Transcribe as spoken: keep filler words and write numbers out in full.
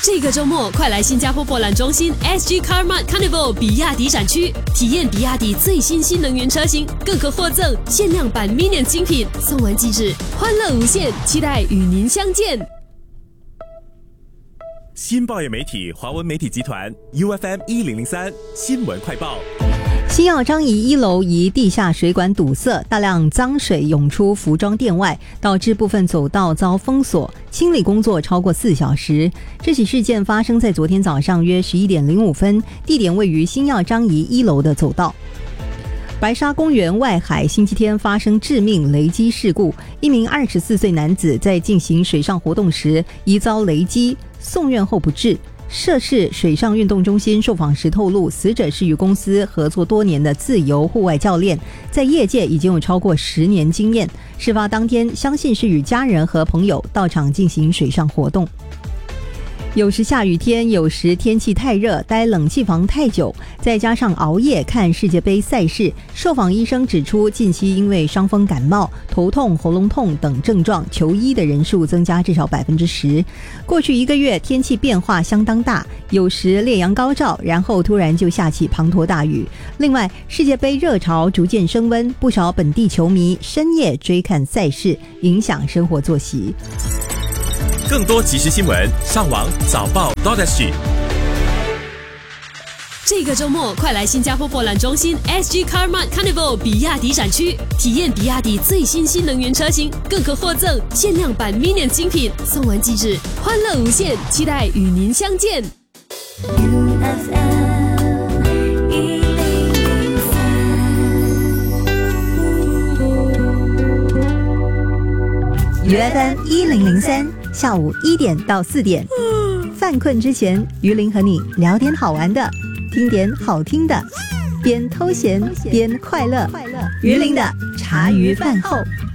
这个周末，快来新加坡博览中心 S G Car Mart Carnival 比亚迪展区，体验比亚迪最新新能源车型，更可获赠限量版 Minion 精品，送完即止，欢乐无限，期待与您相见。 新报业媒体华文媒体集团 U F M 一零零三新闻快报。 新药张仪一楼疑地下水管堵塞，大量脏水涌出服装店外，导致部分走道遭封锁，清理工作超过四小时。这起事件发生在昨天早上约十一点零五分，地点位于新药张仪一楼的走道。白沙公园外海星期天发生致命雷击事故，一名二十四岁男子在进行水上活动时疑遭雷击，送院后不治。涉事水上运动中心受访时透露，死者是与公司合作多年的自由户外教练，在业界已经有超过十年经验。事发当天，相信是与家人和朋友到场进行水上活动。有时下雨天，有时天气太热，待冷气房太久，再加上熬夜看世界杯赛事，受访医生指出，近期因为伤风感冒、头痛、喉咙痛等症状，求医的人数增加至少百分之十。过去一个月天气变化相当大，有时烈阳高照，然后突然就下起滂沱大雨。另外，世界杯热潮逐渐升温，不少本地球迷深夜追看赛事，影响生活作息。 更多即时新闻，上网早报 .sg。 这个周末，快来新加坡博览中心 S G Car Mart Carnival 比亚迪展区，体验比亚迪最新新能源车型，更可获赠限量版 Minion 精品，送完即止，欢乐无限，期待与您相见。 U F M 一零零三 U F M 一零零三下午一点到四点，犯困之前，于林和你聊点好玩的，听点好听的，边偷闲边快乐。于林的茶余饭后。